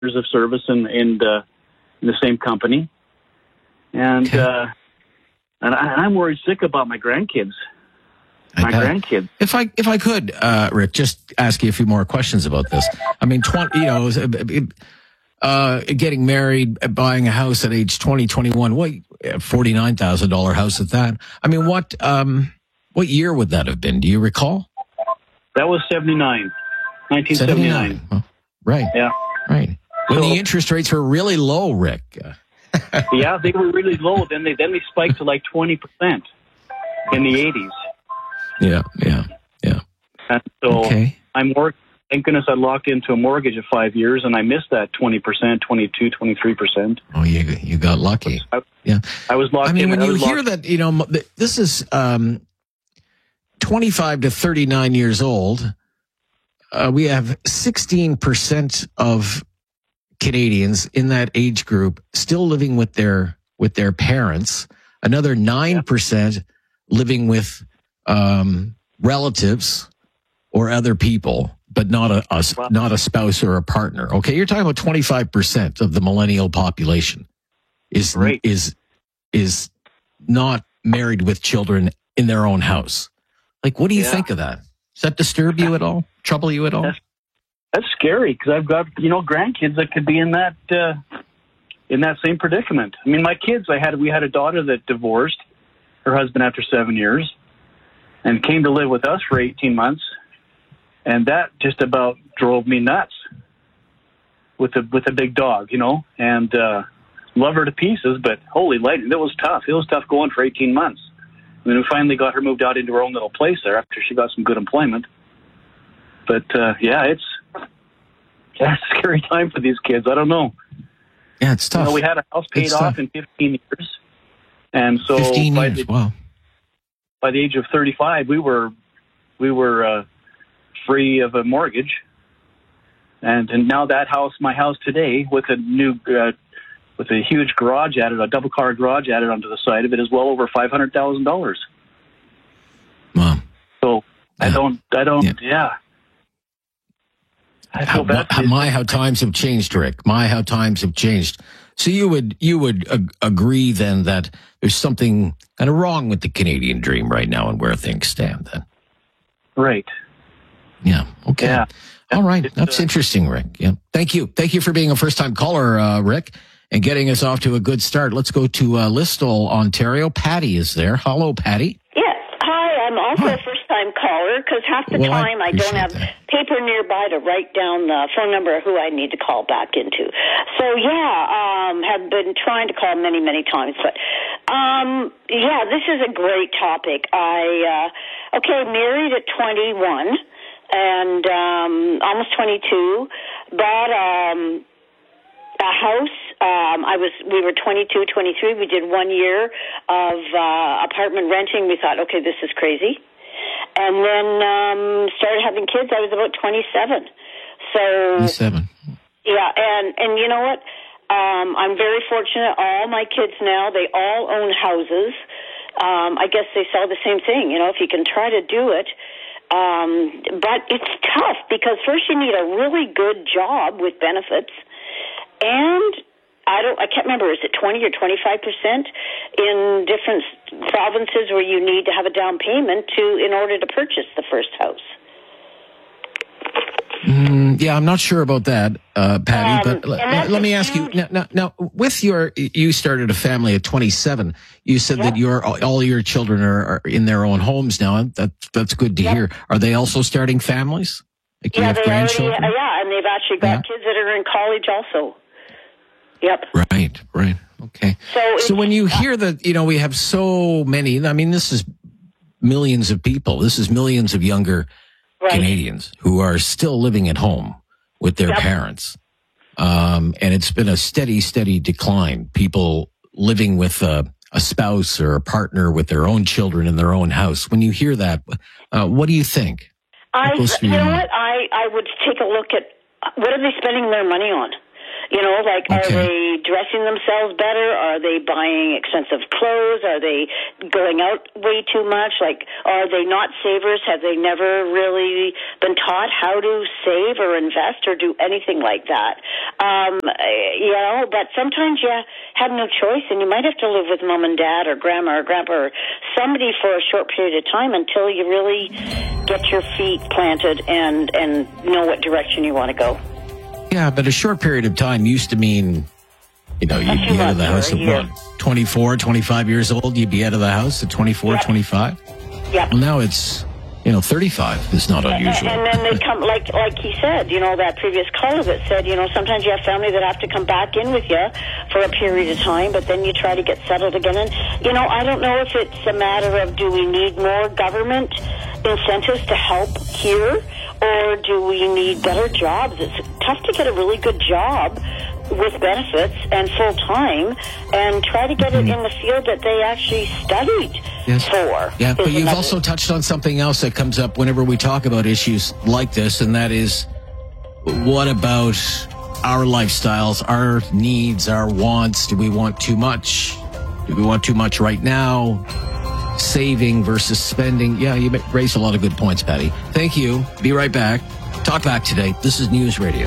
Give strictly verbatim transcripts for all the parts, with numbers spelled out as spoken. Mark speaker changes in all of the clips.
Speaker 1: years of service in in the, in the same company, and
Speaker 2: Okay.
Speaker 1: uh, and I, I'm worried sick about my grandkids.
Speaker 2: I
Speaker 1: My
Speaker 2: bet.
Speaker 1: grandkids.
Speaker 2: If I if I could, uh, Rick, just ask you a few more questions about this. I mean, twenty, you know, uh, getting married, buying a house at age twenty, twenty-one, what forty-nine thousand dollar house at that. I mean, what um, what year would that have been? Do you recall?
Speaker 1: That was seventy-nine, nineteen seventy-nine.
Speaker 2: Well, right.
Speaker 1: Yeah.
Speaker 2: Right. When
Speaker 1: So-
Speaker 2: the interest rates were really low, Rick. Uh,
Speaker 1: Yeah, they were really low. Then they then they spiked to like twenty percent in the eighties.
Speaker 2: yeah, yeah, yeah.
Speaker 1: And so
Speaker 2: Okay.
Speaker 1: I'm work. Thank goodness I locked into a mortgage of five years, and I missed that twenty percent, twenty-two, twenty-three percent.
Speaker 2: Oh, you you got lucky.
Speaker 1: I,
Speaker 2: Yeah.
Speaker 1: I was locked
Speaker 2: I mean,
Speaker 1: in.
Speaker 2: when
Speaker 1: I
Speaker 2: you
Speaker 1: was
Speaker 2: hear
Speaker 1: locked-
Speaker 2: that, you know, m- th- this is um, twenty-five to thirty-nine years old. Uh, we have sixteen percent of Canadians in that age group still living with their with their parents. Another nine percent living with um, relatives or other people, but not a, a not a spouse or a partner. Okay, you're talking about twenty-five percent of the millennial population is
Speaker 1: Right.
Speaker 2: is is not married with children in their own house. Like, what do you
Speaker 1: Yeah.
Speaker 2: think of that? Does that disturb you at all? Trouble you at all?
Speaker 1: That's- That's scary because I've got, you know, grandkids that could be in that uh, in that same predicament. I mean, my kids, I had we had a daughter that divorced her husband after seven years and came to live with us for eighteen months, and that just about drove me nuts with a with a big dog, you know, and uh, love her to pieces, but holy lightning, it was tough. It was tough going for eighteen months. And then we finally got her moved out into her own little place there after she got some good employment. But uh, yeah, it's yeah, it's a scary time for these kids. I don't know.
Speaker 2: Yeah, it's tough.
Speaker 1: You know, we had a house paid
Speaker 2: It's
Speaker 1: off
Speaker 2: tough.
Speaker 1: in fifteen years, and so
Speaker 2: Fifteen
Speaker 1: by
Speaker 2: years.
Speaker 1: the,
Speaker 2: Wow.
Speaker 1: by the age of thirty-five, we were we were uh, free of a mortgage, and and now that house, my house today, with a new uh, with a huge garage added, a double car garage added onto the side of it, is well over five hundred thousand dollars.
Speaker 2: Wow.
Speaker 1: So I
Speaker 2: Yeah.
Speaker 1: don't, I don't,
Speaker 2: Yeah.
Speaker 1: yeah. I
Speaker 2: How,
Speaker 1: feel bad.
Speaker 2: how- my how times have changed, Rick. My how times have changed. So you would you would ag- agree then that there's something kind of wrong with the Canadian dream right now and where things stand. Then,
Speaker 1: Right.
Speaker 2: yeah, okay,
Speaker 1: Yeah.
Speaker 2: all right,
Speaker 1: It's,
Speaker 2: that's
Speaker 1: uh,
Speaker 2: interesting, Rick. Yeah, thank you, thank you for being a first time caller, uh, Rick, and getting us off to a good start. Let's go to uh, Listowel, Ontario. Patty is there. Hello, Patty.
Speaker 3: Yes. Hi, I'm also
Speaker 2: Hi.
Speaker 3: a first-time caller because half the
Speaker 2: Well, I
Speaker 3: time I, don't
Speaker 2: appreciate
Speaker 3: have
Speaker 2: that.
Speaker 3: paper nearby to write down the phone number of who I need to call back into. So, yeah, um, have been trying to call many, many times. But, um, yeah, this is a great topic. I, uh, okay, married at twenty-one and um, almost twenty-two, bought um, a house. Um, I was. We were twenty-two, twenty-three. We did one year of uh, apartment renting. We thought, okay, this is crazy, and then um, started having kids. I was about twenty-seven. So
Speaker 2: Seven.
Speaker 3: yeah, and and you know what? Um, I'm very fortunate. All my kids now, they all own houses. Um, I guess they sell the same thing. You know, if you can try to do it. Um, but it's tough because first you need a really good job with benefits, and I don't. I can't remember. Is it twenty or twenty-five percent in different provinces where you need to have a down payment to in order to purchase the first house?
Speaker 2: Mm, yeah, I'm not sure about that, uh, Patty.
Speaker 3: Um,
Speaker 2: but l-
Speaker 3: and that's
Speaker 2: let me
Speaker 3: a
Speaker 2: ask you
Speaker 3: huge-
Speaker 2: now, now. Now, with your, you started a family at twenty-seven. You said that
Speaker 3: Yep.
Speaker 2: your all your children are, are in their own homes now. and That that's good to
Speaker 3: Yep.
Speaker 2: hear. Are they also starting families? Like, do you
Speaker 3: Yeah,
Speaker 2: have
Speaker 3: they already.
Speaker 2: grandchildren?
Speaker 3: Uh, yeah, and they've actually got
Speaker 2: Yeah.
Speaker 3: kids that are in college also. Yep.
Speaker 2: Right, right. Okay.
Speaker 3: So, it's,
Speaker 2: So when you hear that, you know, we have so many. I mean, this is millions of people. This is millions of younger
Speaker 3: right.
Speaker 2: Canadians who are still living at home with their
Speaker 3: Yep.
Speaker 2: parents. Um, and it's been a steady, steady decline. People living with a, a spouse or a partner with their own children in their own house. When you hear that, uh, what do you think?
Speaker 3: I,
Speaker 2: What goes through
Speaker 3: you
Speaker 2: your
Speaker 3: know
Speaker 2: mind?
Speaker 3: what? I, I would take a look at what are they spending their money on. You know, like,
Speaker 2: Okay.
Speaker 3: are they dressing themselves better? Are they buying expensive clothes? Are they going out way too much? Like, are they not savers? Have they never really been taught how to save or invest or do anything like that? Um, you know, but sometimes you have no choice, and you might have to live with mom and dad or grandma or grandpa or somebody for a short period of time until you really get your feet planted and, and know what direction you want to go.
Speaker 2: Yeah, but a short period of time used to mean, you know, you'd be out of the house at what, twenty-four, twenty-five years old, you'd be out of the house at twenty-four,
Speaker 3: Yep.
Speaker 2: twenty-five?
Speaker 3: Yep.
Speaker 2: Well, now it's, you know, thirty-five is not unusual.
Speaker 3: And, and then they come, like like he said, you know, that previous caller that said, you know, sometimes you have family that have to come back in with you for a period of time, but then you try to get settled again. And, you know, I don't know if it's a matter of do we need more government incentives to help here, or do we need better jobs? It's tough to get a really good job with benefits and full time and try to get it in the field that they actually studied
Speaker 2: Yes.
Speaker 3: for.
Speaker 2: Yeah, but
Speaker 3: is
Speaker 2: you've
Speaker 3: another-
Speaker 2: also touched on something else that comes up whenever we talk about issues like this, and that is, what about our lifestyles, our needs, our wants? Do we want too much? Do we want too much right now? Saving versus spending. Yeah, you raised a lot of good points, Patty. Thank you. Be right back. Talk Back today. This is News Radio.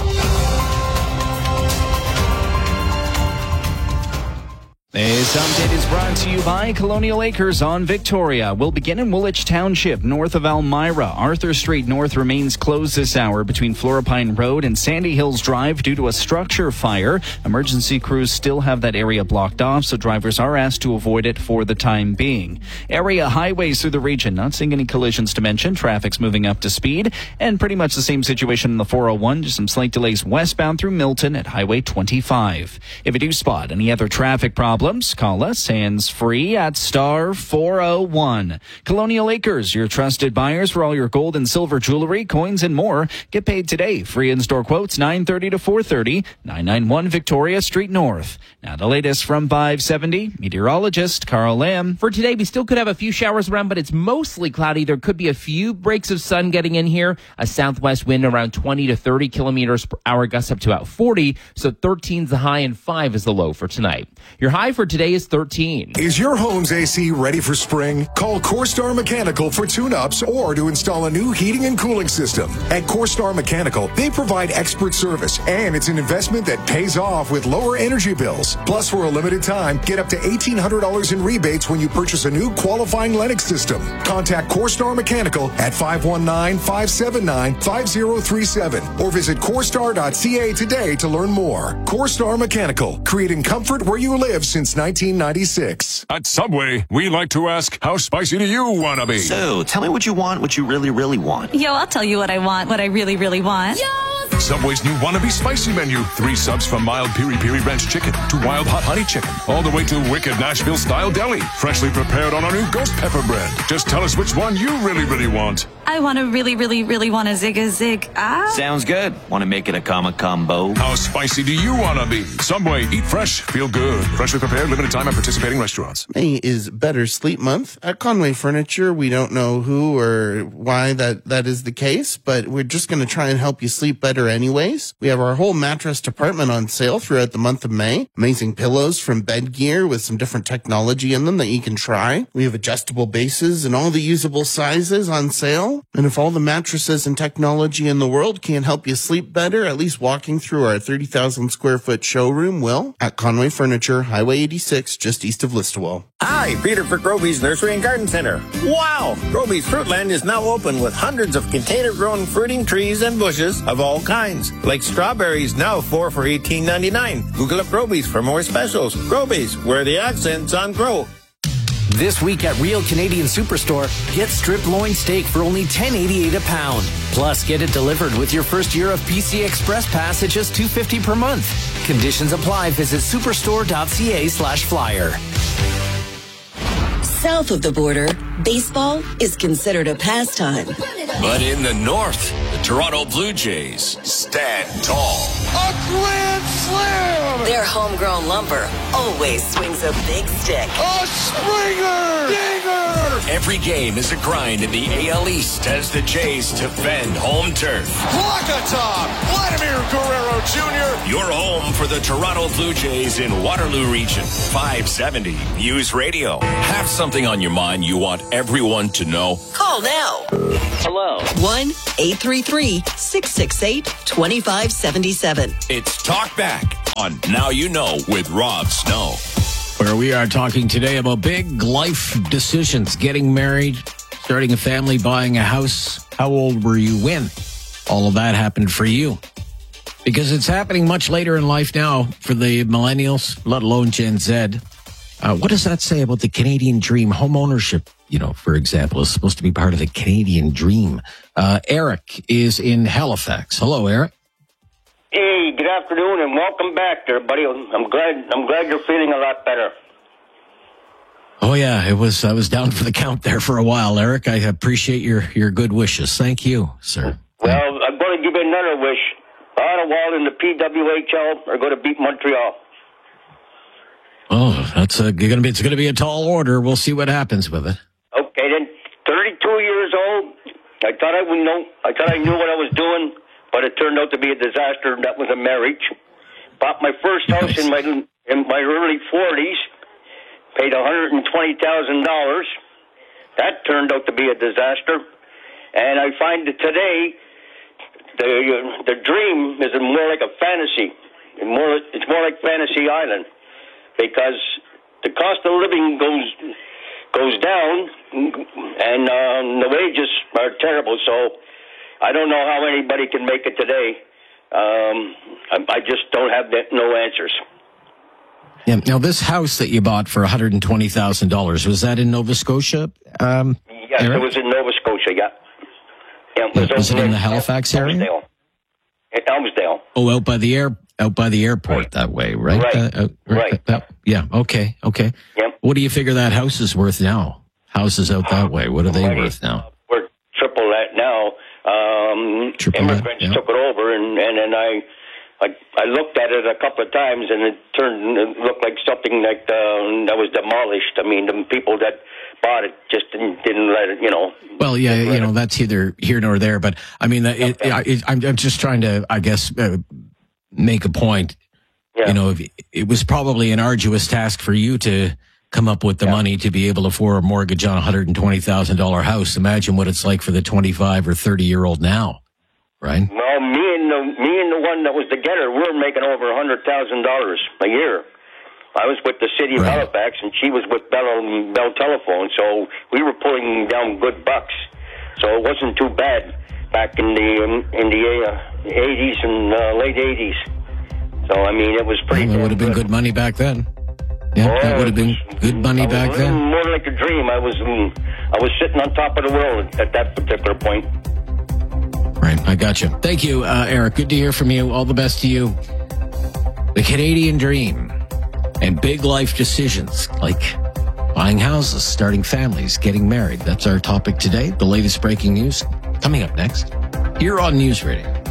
Speaker 4: This update is brought to you by Colonial Acres on Victoria. We'll begin in Woolwich Township, north of Elmira. Arthur Street North remains closed this hour between Floropine Road and Sandy Hills Drive due to a structure fire. Emergency crews still have that area blocked off, so drivers are asked to avoid it for the time being. Area highways through the region, not seeing any collisions to mention. Traffic's moving up to speed, and pretty much the same situation in the four oh one. Just some slight delays westbound through Milton at Highway twenty-five. If you do spot any other traffic problems, call us hands-free at star four oh one. Colonial Acres, your trusted buyers for all your gold and silver jewelry, coins, and more. Get paid today. Free in-store quotes nine thirty to four thirty, nine ninety-one Victoria Street North. Now the latest from five seventy, meteorologist Carl Lamb.
Speaker 5: For today, we still could have a few showers around, but it's mostly cloudy. There could be a few breaks of sun getting in here. A southwest wind around twenty to thirty kilometers per hour, gusts up to about forty. So thirteen is the high and five is the low for tonight. Your high for today is thirteen.
Speaker 6: Is your home's A C ready for spring? Call CoreStar Mechanical for tune-ups or to install a new heating and cooling system. At CoreStar Mechanical, they provide expert service, and it's an investment that pays off with lower energy bills. Plus, for a limited time, get up to eighteen hundred dollars in rebates when you purchase a new qualifying Lennox system. Contact CoreStar Mechanical at five one nine, five seven nine, five zero three seven or visit CoreStar dot C A today to learn more. CoreStar Mechanical, creating comfort where you live since nineteen ninety-six.
Speaker 7: At Subway, we like to ask, how spicy do you want to be?
Speaker 8: So, tell me what you want, what you really, really want.
Speaker 9: Yo, I'll tell you what I want, what I really, really want.
Speaker 7: Subway's new Wannabe Spicy menu. Three subs from mild Piri Piri Ranch chicken to wild hot honey chicken, all the way to wicked Nashville style deli, freshly prepared on our new ghost pepper bread. Just tell us which one you really, really want.
Speaker 9: I want to really, really, really want a zig a zig. Ah.
Speaker 8: Sounds good. Want to make it a comma combo?
Speaker 7: How spicy do you want to be? Subway, eat fresh, feel good. Freshly prepared, limited time at participating restaurants.
Speaker 10: May is Better Sleep Month. At Conway Furniture, we don't know who or why that, that is the case, but we're just going to try and help you sleep better anyways. We have our whole mattress department on sale throughout the month of May. Amazing pillows from Bed Gear with some different technology in them that you can try. We have adjustable bases and all the usable sizes on sale. And if all the mattresses and technology in the world can't help you sleep better, at least walking through our thirty thousand square foot showroom will. At Conway Furniture, Highway eighty-six, just east of Listowel.
Speaker 11: Hi, Peter for Groby's Nursery and Garden Center. Wow! Groby's Fruitland is now open with hundreds of container-grown fruiting trees and bushes of all kinds. Like strawberries, now four for eighteen ninety-nine. Google up Groby's for more specials. Groby's, where the accent's on grow.
Speaker 12: This week at Real Canadian Superstore, get strip loin steak for only ten eighty-eight a pound. Plus, get it delivered with your first year of P C Express Pass at just two fifty per month. Conditions apply. Visit superstore dot c a slash flyer.
Speaker 13: South of the border, baseball is considered a pastime.
Speaker 14: But in the north, the Toronto Blue Jays stand tall.
Speaker 15: A grand slam!
Speaker 13: Their homegrown lumber always swings a big stick.
Speaker 14: A Springer! Dinger! Every game is a grind in the A L East as the Jays defend home turf. Walk-a-top! Vladimir Guerrero Junior Your home for the Toronto Blue Jays in Waterloo Region. five seventy News Radio. Have something on your mind you want everyone to know?
Speaker 13: Call now.
Speaker 8: Hello.
Speaker 13: one eight three three, six six eight, two five seven seven.
Speaker 14: It's Talk Back on Now You Know with Rob Snow.
Speaker 2: Where we are talking today about big life decisions, getting married, starting a family, buying a house. How old were you when all of that happened for you? Because it's happening much later in life now for the millennials, let alone Gen Z. Uh, what does that say about the Canadian dream? Home ownership, you know, for example, is supposed to be part of the Canadian dream. Uh, Eric is in Halifax. Hello, Eric.
Speaker 15: Hey, good afternoon and welcome back there, buddy. I'm glad I'm glad you're feeling a lot better.
Speaker 2: Oh yeah, it was I was down for the count there for a while, Eric. I appreciate your, your good wishes. Thank you, sir.
Speaker 15: Well, I'm going to give you another wish. Ottawa and the P W H L are going to beat Montreal.
Speaker 2: Oh, that's a, going to be it's going to be a tall order. We'll see what happens with it.
Speaker 15: Okay, then thirty-two years old. I thought I would know. I thought I knew what I was doing, but it turned out to be a disaster. That was a marriage. Bought my first house nice. in my in my early forties. Paid one hundred twenty thousand dollars. That turned out to be a disaster. And I find that today the the dream is more like a fantasy. It's more it's more like Fantasy Island. Because the cost of living goes goes down, and um, the wages are terrible. So I don't know how anybody can make it today. Um, I, I just don't have that, no answers.
Speaker 2: Yeah. Now, this house that you bought for one hundred twenty thousand dollars, was that in Nova Scotia? Um,
Speaker 15: yes,
Speaker 2: Eric?
Speaker 15: It was in Nova Scotia. Yeah. yeah it was
Speaker 2: was it in the Halifax area?
Speaker 15: Elmsdale. Elmsdale.
Speaker 2: Oh, out by the air. Out by the airport
Speaker 15: right.
Speaker 2: that way, right?
Speaker 15: Right.
Speaker 2: Uh, uh,
Speaker 15: right.
Speaker 2: Uh, yeah. Okay. Okay.
Speaker 15: Yep.
Speaker 2: What do you figure that house is worth now? Houses out that way. What are they
Speaker 15: right.
Speaker 2: worth now?
Speaker 15: We're triple that now. Um,
Speaker 2: triple
Speaker 15: immigrants
Speaker 2: that, yeah.
Speaker 15: took it over, and and then I, I I looked at it a couple of times, and it turned it looked like something like uh, that was demolished. I mean, the people that bought it just didn't, didn't let it, you know.
Speaker 2: Well, yeah, you know, that's either here nor there. But I mean, it, okay. it, it, I'm, I'm just trying to, I guess. Uh, make a point. Yeah. You know, if, it was probably an arduous task for you to come up with the yeah. money to be able to afford a mortgage on a one hundred twenty thousand dollars house. Imagine what it's like for the twenty-five or thirty year old now, right?
Speaker 15: Well, me and the, me and the one that was the getter, we were making over one hundred thousand dollars a year. I was with the city of right. Halifax, and she was with Bell, Bell Telephone, so we were pulling down good bucks. So it wasn't too bad back in the um, in the uh, eighties and uh, late eighties. So I mean, it was pretty.
Speaker 2: Well, it would have been good. good money back then. Yeah, oh, that would have been good money back then.
Speaker 15: More like a dream. I was um, I was sitting on top of the world at that particular point.
Speaker 2: Right, I got you. Thank you, uh, Eric. Good to hear from you. All the best to you. The Canadian dream and big life decisions like buying houses, starting families, getting married. That's our topic today. The latest breaking news coming up next here on News Radio.